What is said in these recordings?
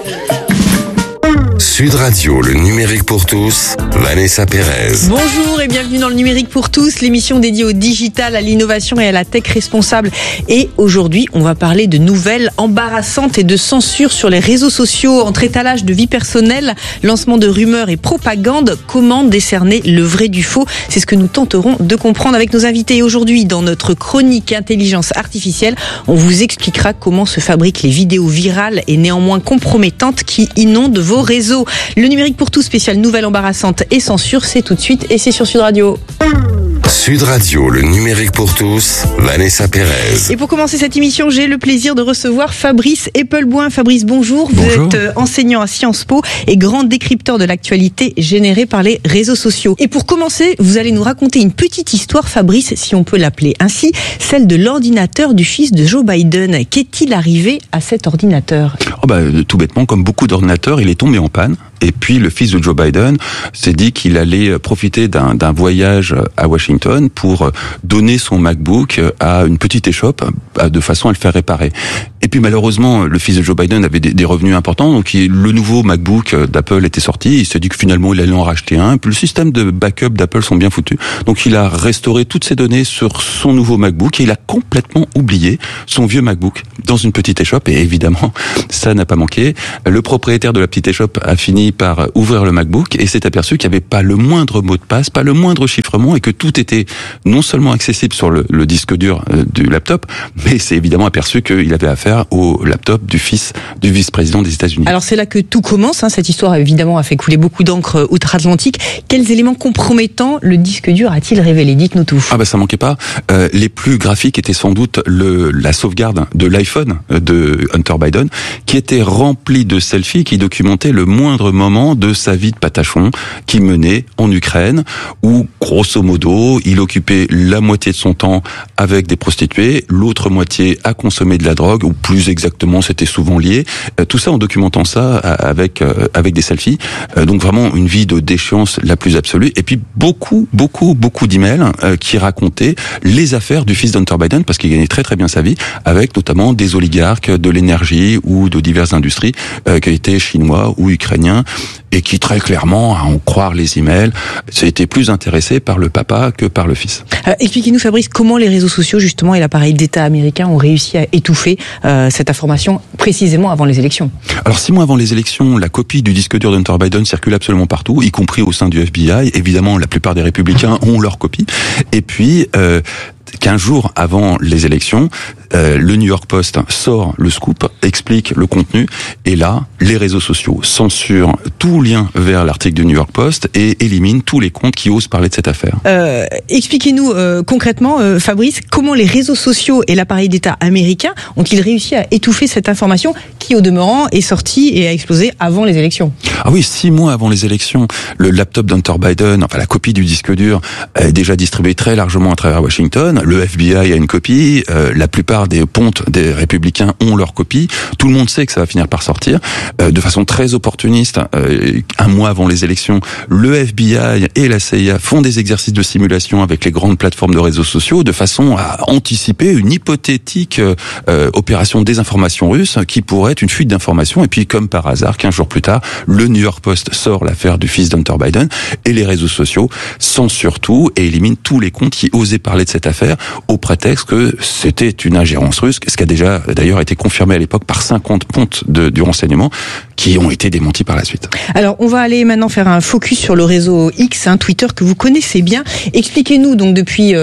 Sud Radio, le numérique pour tous, Vanessa Pérez. Bonjour et bienvenue dans le numérique pour tous, l'émission dédiée au digital, à l'innovation et à la tech responsable. Et aujourd'hui, on va parler de nouvelles embarrassantes et de censure sur les réseaux sociaux, entre étalage de vie personnelle, lancement de rumeurs et propagande. Comment décerner le vrai du faux? C'est ce que nous tenterons de comprendre avec nos invités. Et aujourd'hui, dans notre chronique intelligence artificielle, on vous expliquera comment se fabriquent les vidéos virales et néanmoins compromettantes qui inondent vos réseaux. Le numérique pour tous spécial nouvelle embarrassante et censure, c'est tout de suite et c'est sur Sud Radio. Sud Radio, le numérique pour tous, Vanessa Pérez. Et pour commencer cette émission, j'ai le plaisir de recevoir Fabrice Epelboin. Fabrice, bonjour. Bonjour. Vous êtes enseignant à Sciences Po et grand décrypteur de l'actualité générée par les réseaux sociaux. Et pour commencer, vous allez nous raconter une petite histoire, Fabrice, si on peut l'appeler ainsi, celle de l'ordinateur du fils de Joe Biden. Qu'est-il arrivé à cet ordinateur ? Tout bêtement, comme beaucoup d'ordinateurs, il est tombé en panne. Et puis le fils de Joe Biden s'est dit qu'il allait profiter d'un voyage à Washington pour donner son MacBook à une petite échoppe de façon à le faire réparer. Et puis malheureusement, le fils de Joe Biden avait des revenus importants, donc le nouveau MacBook d'Apple était sorti. Il s'est dit que finalement il allait en racheter un. Puis le système de backup d'Apple sont bien foutus. Donc il a restauré toutes ses données sur son nouveau MacBook et il a complètement oublié son vieux MacBook dans une petite échoppe. Et évidemment, ça n'a pas manqué. Le propriétaire de la petite échoppe a fini par ouvrir le MacBook et s'est aperçu qu'il n'y avait pas le moindre mot de passe, pas le moindre chiffrement et que tout était non seulement accessible sur le disque dur du laptop, mais c'est évidemment aperçu qu'il avait affaire au laptop du fils du vice-président des États-Unis. Alors c'est là que tout commence, cette histoire évidemment a fait couler beaucoup d'encre outre-Atlantique. Quels éléments compromettants le disque dur a-t-il révélé? Dites-nous tout. Ça manquait pas. Les plus graphiques étaient sans doute la sauvegarde de l'iPhone de Hunter Biden, qui était rempli de selfies qui documentaient le moindre moment de sa vie de patachon qui menait en Ukraine, où grosso modo il occupait la moitié de son temps avec des prostituées, l'autre moitié à consommer de la drogue, ou plus exactement c'était souvent lié. Tout ça en documentant ça avec des selfies. Donc vraiment une vie de déchéance la plus absolue. Et puis beaucoup d'emails qui racontaient les affaires du fils d'Hunter Biden, parce qu'il gagnait très très bien sa vie, avec notamment des oligarques de l'énergie ou de diverses industries qui étaient chinois ou ukrainiens, et qui très clairement, à en croire les emails, s'étaient plus intéressés par le papa que par le fils. Expliquez-nous, Fabrice, comment les réseaux sociaux justement et l'appareil d'État américain ont réussi à étouffer cette information précisément avant les élections. Alors 6 mois avant les élections, la copie du disque dur d'Hunter Biden circule absolument partout, y compris au sein du FBI. Évidemment, la plupart des républicains ont leur copie. Et puis 15 jours avant les élections, le New York Post sort le scoop, explique le contenu, et là, les réseaux sociaux censurent tout lien vers l'article du New York Post et éliminent tous les comptes qui osent parler de cette affaire. Expliquez-nous concrètement, Fabrice, comment les réseaux sociaux et l'appareil d'État américain ont-ils réussi à étouffer cette information qui, au demeurant, est sortie et a explosé avant les élections? Ah oui, 6 mois avant les élections, le laptop d'Hunter Biden, la copie du disque dur, est déjà distribuée très largement à travers Washington. Le FBI a une copie, la plupart des pontes des républicains ont leur copie. Tout le monde sait que ça va finir par sortir. De façon très opportuniste, 1 mois avant les élections, le FBI et la CIA font des exercices de simulation avec les grandes plateformes de réseaux sociaux de façon à anticiper une hypothétique opération de désinformation russe qui pourrait être une fuite d'informations. Et puis, comme par hasard, 15 jours plus tard, le New York Post sort l'affaire du fils d'Hunter Biden et les réseaux sociaux censurent tout et éliminent tous les comptes qui osaient parler de cette affaire au prétexte que c'était une ingérence russe, ce qui a déjà d'ailleurs été confirmé à l'époque par 50 pontes du renseignement qui ont été démentis par la suite. Alors on va aller maintenant faire un focus sur le réseau X, Twitter, que vous connaissez bien. Expliquez-nous donc depuis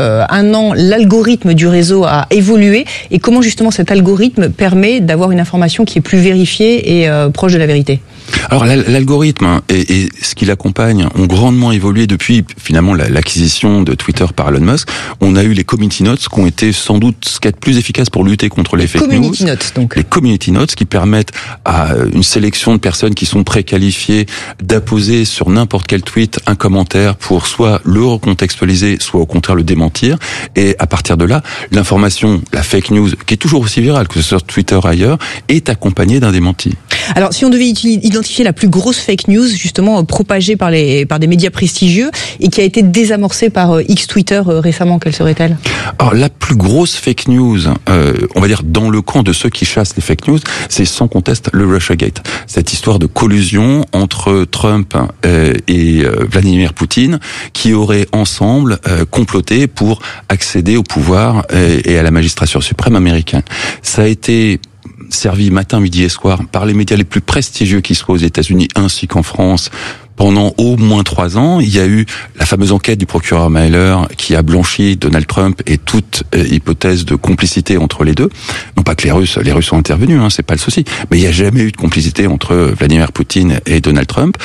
1 an, l'algorithme du réseau a évolué et comment justement cet algorithme permet d'avoir une information qui est plus vérifiée et proche de la vérité. Alors l'algorithme et ce qui l'accompagne ont grandement évolué depuis finalement l'acquisition de Twitter par Elon Musk. On a eu les community notes qui ont été sans doute ce qu'il y a de plus efficace pour lutter contre les fake news. Community notes, donc. Les community notes qui permettent à une sélection de personnes qui sont préqualifiées d'apposer sur n'importe quel tweet un commentaire pour soit le recontextualiser, soit au contraire le démentir. Et à partir de là, l'information, la fake news, qui est toujours aussi virale que ce soit sur Twitter ailleurs, est accompagnée d'un démenti. Alors, si on devait identifier la plus grosse fake news, justement, propagée par des médias prestigieux et qui a été désamorcée par X Twitter récemment, quelle serait-elle? Alors, la plus grosse fake news, on va dire dans le camp de ceux qui chassent les fake news, c'est sans conteste le Russiagate. Cette histoire de collusion entre Trump et Vladimir Poutine, qui auraient ensemble comploté pour accéder au pouvoir et à la magistrature suprême américaine. Ça a été servi matin, midi et soir par les médias les plus prestigieux qui soient aux États-Unis ainsi qu'en France. Pendant au moins 3 ans, il y a eu la fameuse enquête du procureur Mueller qui a blanchi Donald Trump et toute hypothèse de complicité entre les deux. Non pas que les Russes sont intervenus, c'est pas le souci, mais il n'y a jamais eu de complicité entre Vladimir Poutine et Donald Trump.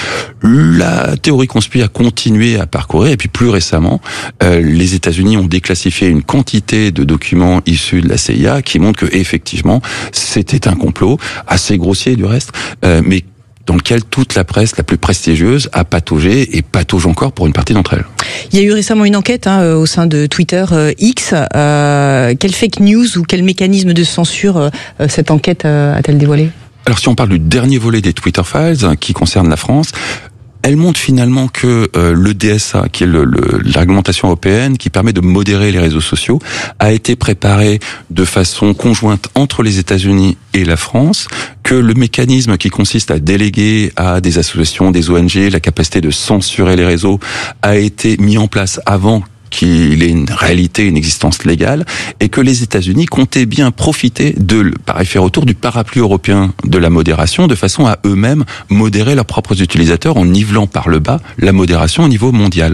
La théorie conspire a continué à parcourir, et puis plus récemment, les États-Unis ont déclassifié une quantité de documents issus de la CIA qui montrent que effectivement c'était un complot assez grossier du reste, mais dans lequel toute la presse la plus prestigieuse a pataugé et patauge encore pour une partie d'entre elles. Il y a eu récemment une enquête au sein de Twitter X. Quelle fake news ou quel mécanisme de censure cette enquête a-t-elle dévoilé? Alors si on parle du dernier volet des Twitter Files qui concerne la France, elle montre finalement que le DSA, qui est la réglementation européenne qui permet de modérer les réseaux sociaux, a été préparé de façon conjointe entre les États-Unis et la France, que le mécanisme qui consiste à déléguer à des associations, des ONG, la capacité de censurer les réseaux a été mis en place avant qu'il ait une réalité, une existence légale, et que les États-Unis comptaient bien profiter par effet retour du parapluie européen de la modération, de façon à eux-mêmes modérer leurs propres utilisateurs en nivelant par le bas la modération au niveau mondial.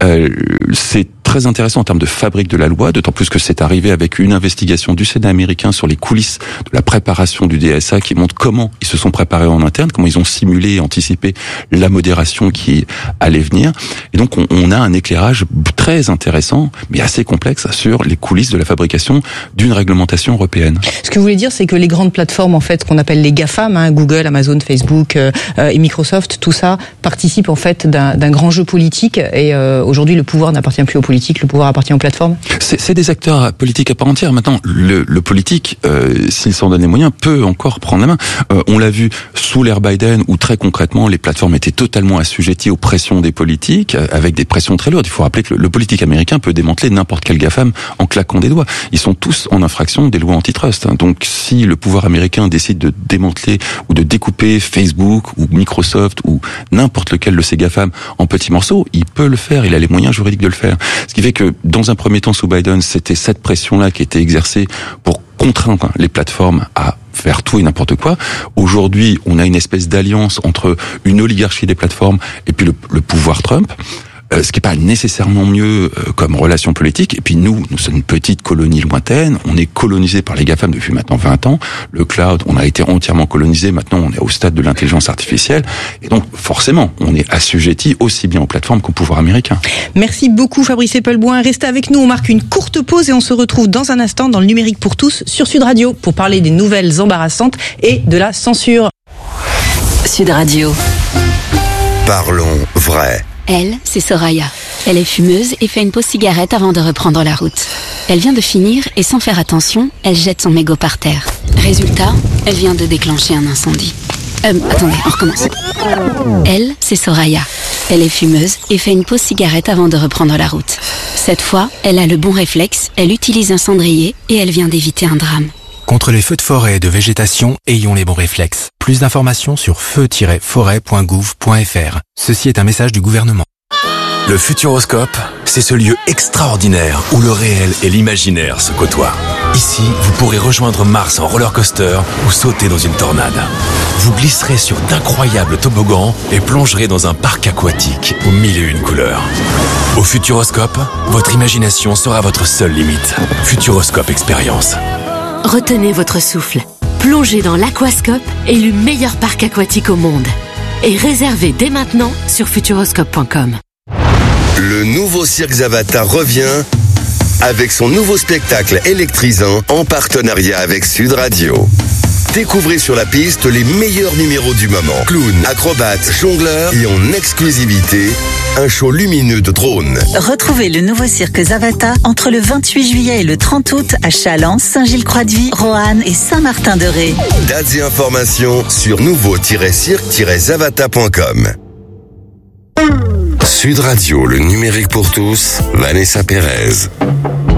C'est très intéressant en termes de fabrique de la loi, d'autant plus que c'est arrivé avec une investigation du Sénat américain sur les coulisses de la préparation du DSA qui montre comment ils se sont préparés en interne, comment ils ont simulé et anticipé la modération qui allait venir. Et donc on a un éclairage très intéressant, mais assez complexe, sur les coulisses de la fabrication d'une réglementation européenne. Ce que vous voulez dire, c'est que les grandes plateformes, en fait, qu'on appelle les GAFAM, Google, Amazon, Facebook et Microsoft, tout ça participe en fait d'un grand jeu politique, et aujourd'hui le pouvoir n'appartient plus aux politiques, le pouvoir appartient aux plateformes. C'est des acteurs politiques à part entière. Maintenant, le politique, s'il s'en donne les moyens, peut encore prendre la main. On l'a vu sous l'ère Biden, où très concrètement les plateformes étaient totalement assujetties aux pressions des politiques, avec des pressions très lourdes. Il faut rappeler que le politique américain peut démanteler n'importe quel GAFAM en claquant des doigts. Ils sont tous en infraction des lois antitrust. Donc si le pouvoir américain décide de démanteler ou de découper Facebook ou Microsoft ou n'importe lequel de ces GAFAM en petits morceaux, il peut le faire, il a les moyens juridiques de le faire. Ce qui fait que dans un premier temps sous Biden, c'était cette pression-là qui était exercée pour contraindre les plateformes à faire tout et n'importe quoi. Aujourd'hui, on a une espèce d'alliance entre une oligarchie des plateformes et puis le pouvoir Trump. Ce qui n'est pas nécessairement mieux comme relation politique. Et puis nous sommes une petite colonie lointaine. On est colonisé par les GAFAM depuis maintenant 20 ans. Le cloud, on a été entièrement colonisé. Maintenant, on est au stade de l'intelligence artificielle. Et donc, forcément, on est assujetti aussi bien aux plateformes qu'au pouvoir américain. Merci beaucoup, Fabrice Eppelboin. Restez avec nous. On marque une courte pause et on se retrouve dans un instant dans le Numérique pour tous sur Sud Radio pour parler des nouvelles embarrassantes et de la censure. Sud Radio. Parlons vrai. Elle, c'est Soraya. Elle est fumeuse et fait une pause cigarette avant de reprendre la route. Elle vient de finir et sans faire attention, elle jette son mégot par terre. Résultat, elle vient de déclencher un incendie. Attendez, on recommence. Elle, c'est Soraya. Elle est fumeuse et fait une pause cigarette avant de reprendre la route. Cette fois, elle a le bon réflexe, elle utilise un cendrier et elle vient d'éviter un drame. Contre les feux de forêt et de végétation, ayons les bons réflexes. Plus d'informations sur feu-forêt.gouv.fr. Ceci est un message du gouvernement. Le Futuroscope, c'est ce lieu extraordinaire où le réel et l'imaginaire se côtoient. Ici, vous pourrez rejoindre Mars en roller coaster ou sauter dans une tornade. Vous glisserez sur d'incroyables toboggans et plongerez dans un parc aquatique aux 1001 couleurs. Au Futuroscope, votre imagination sera votre seule limite. Futuroscope Expérience. Retenez votre souffle. Plongez dans l'Aquascope, élu meilleur parc aquatique au monde. Et réservez dès maintenant sur futuroscope.com. Le nouveau Cirque Zavata revient avec son nouveau spectacle électrisant en partenariat avec Sud Radio. Découvrez sur la piste les meilleurs numéros du moment. Clown, acrobates, jongleurs et en exclusivité, un show lumineux de drones. Retrouvez le nouveau cirque Zavata entre le 28 juillet et le 30 août à Châlons, Saint-Gilles-Croix-de-Vie, Roanne et Saint-Martin-de-Ré. Dates et informations sur nouveau-cirque-zavata.com. Sud Radio, le numérique pour tous, Vanessa Pérez.